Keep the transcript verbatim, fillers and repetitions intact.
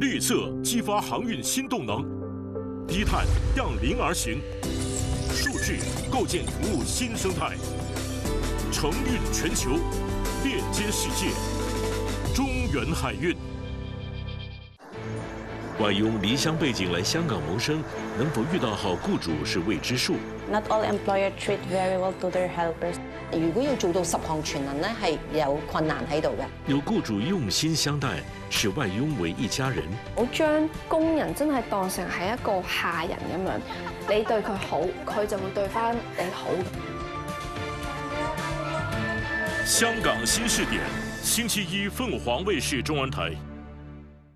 绿色激发航运新动能，低碳向零而行，数据构建服务新生态，承运全球，链接世界。中原海运。外佣离乡背井来香港谋生，能否遇到好雇主是未知數。 Not all employer treat very well to their helpers。 如果要做到十項全能咧，係有困難喺度嘅。 有雇主用心相待，視外佣為一家人。 我將工人真係當成係一個下人咁樣，你對佢好，佢就會對翻你好。 香港新視點，星期一鳳凰衛視中文台。